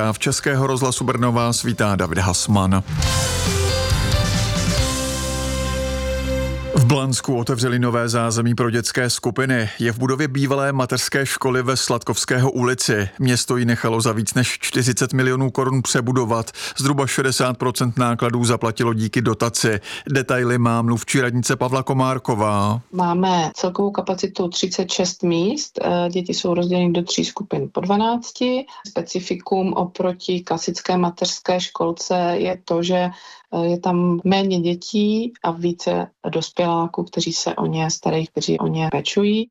zpráv Českého rozhlasu Brno vás vítá David Hasman. V Blansku otevřeli nové zázemí pro dětské skupiny. Je v budově bývalé mateřské školy ve Sladkovského ulici. Město ji nechalo za víc než 40 milionů korun přebudovat. Zhruba 60% nákladů zaplatilo díky dotaci. Detaily má mluvčí radnice Pavla Komárková. Máme celkovou kapacitu 36 míst. Děti jsou rozděleny do 3 skupin po 12. Specifikum oproti klasické mateřské školce je to, že je tam méně dětí a více dospěláků, kteří se o ně starají, kteří o ně pečují.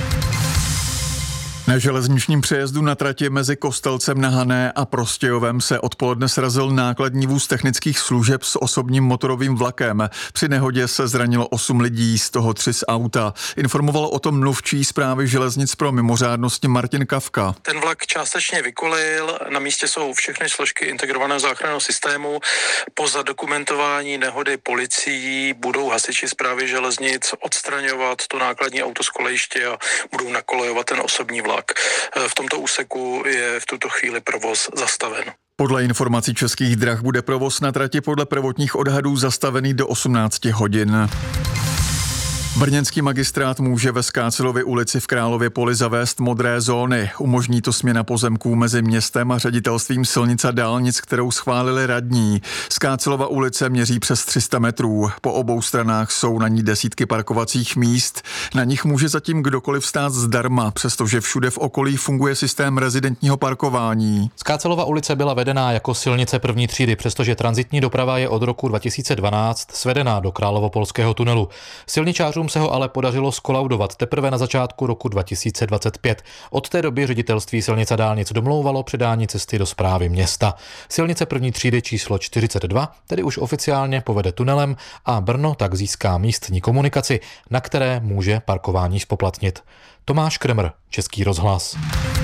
Na železničním přejezdu na trati mezi Kostelcem na Hané a Prostějovem se odpoledne srazil nákladní vůz technických služeb s osobním motorovým vlakem. Při nehodě se zranilo 8 lidí, z toho 3 z auta. Informoval o tom mluvčí Správy železnic pro mimořádnosti Martin Kavka. Ten vlak částečně vykolil, na místě jsou všechny složky integrovaného záchranného systému. Po zadokumentování nehody policií budou hasiči Správy železnic odstraňovat to nákladní auto z kolejiště a budou nakolejovat ten osobní vlak. V tomto úseku je v tuto chvíli provoz zastaven. Podle informací Českých drah bude provoz na trati podle prvotních odhadů zastavený do 18 hodin. Brněnský magistrát může ve Skácelově ulici v Králově Poli zavést modré zóny. Umožní to směna pozemků mezi městem a ředitelstvím silnic a dálnic, kterou schválili radní. Skácelova ulice měří přes 300 metrů. Po obou stranách jsou na ní desítky parkovacích míst. Na nich může zatím kdokoliv stát zdarma, přestože všude v okolí funguje systém rezidentního parkování. Skácelova ulice byla vedená jako silnice první třídy, přestože tranzitní doprava je od roku 2012 svedená do Královopolského tunelu. Silničářům se ho ale podařilo skolaudovat teprve na začátku roku 2025. Od té doby ředitelství silnic a dálnic domlouvalo předání cesty do správy města. Silnice první třídy číslo 42 tedy už oficiálně povede tunelem a Brno tak získá místní komunikaci, na které může parkování zpoplatnit. Tomáš Kremr, Český rozhlas.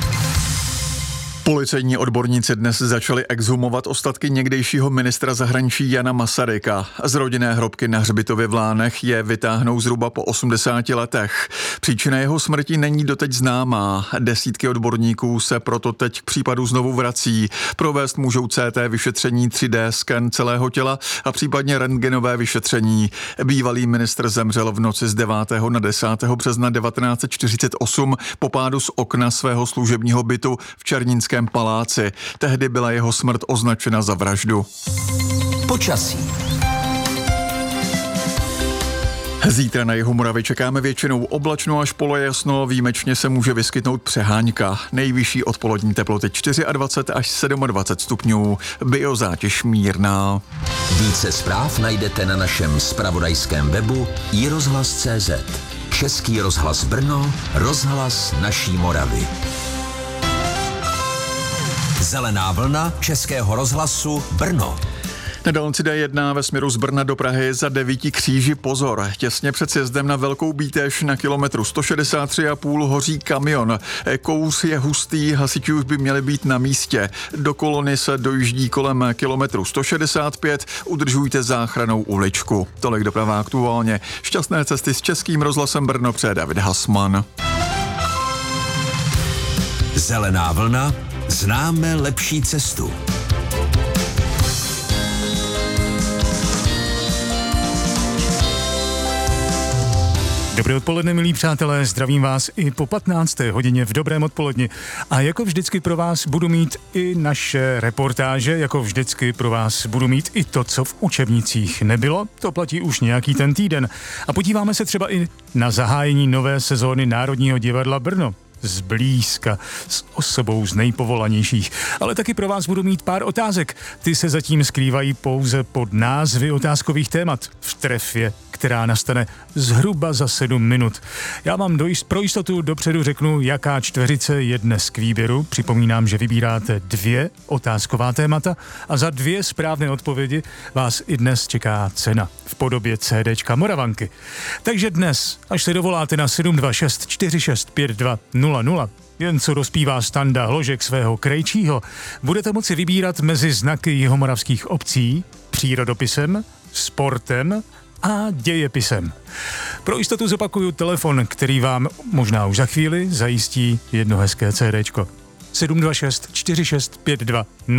Policejní odborníci dnes začali exhumovat ostatky někdejšího ministra zahraničí Jana Masaryka. Z rodinné hrobky na hřbitově v Lánech je vytáhnou zhruba po 80 letech. Příčina jeho smrti není doteď známá. Desítky odborníků se proto teď k případu znovu vrací. Provést můžou CT vyšetření, 3D sken celého těla a případně rentgenové vyšetření. Bývalý ministr zemřel v noci z 9. na 10. března 1948 po pádu z okna svého služebního bytu v Černínském paláci. Tehdy byla jeho smrt označena za vraždu. Počasí. Zítra na jihu Moravy čekáme většinou oblačno až polojasno, výjimečně se může vyskytnout přehánka. Nejvyšší odpolední teploty 24 až 27 stupňů, biozátěž mírná. Více zpráv najdete na našem zpravodajském webu iRozhlas.cz. Český rozhlas Brno, rozhlas naší Moravy. Zelená vlna Českého rozhlasu Brno. Na dálnici D1 ve směru z Brna do Prahy za 9 kříži pozor. Těsně před sjezdem na Velkou Bítež na kilometru 163,5 hoří kamion. Kouř je hustý, hasiči už by měli být na místě. Do kolony se dojíždí kolem kilometru 165, udržujte záchrannou uličku. Tolik doprava aktuálně. Šťastné cesty s Českým rozhlasem Brno přeje David Hasman. Zelená vlna, známe lepší cestu. Dobré odpoledne, milí přátelé, zdravím vás i po 15. hodině v dobrém odpoledni. A jako vždycky pro vás budu mít i naše reportáže, jako vždycky pro vás budu mít i to, co v učebnicích nebylo, to platí už nějaký ten týden. A podíváme se třeba i na zahájení nové sezóny Národního divadla Brno. Zblízka, s osobou z nejpovolanějších. Ale taky pro vás budu mít pár otázek. Ty se zatím skrývají pouze pod názvy otázkových témat v trefě, která nastane zhruba za 7 minut. Já vám pro jistotu dopředu řeknu, jaká čtveřice je dnes k výběru. Připomínám, že vybíráte 2 otázková témata a za 2 správné odpovědi vás i dnes čeká cena v podobě CDčka Moravanky. Takže dnes, až se dovoláte na 726 46 52 00, jen co dospívá Standa Hložek svého krejčího, budete moci vybírat mezi znaky jihomoravských obcí, přírodopisem, sportem a dějepisem. Pro jistotu zopakuju telefon, který vám možná už za chvíli zajistí jedno hezké CDčko. 726 46 52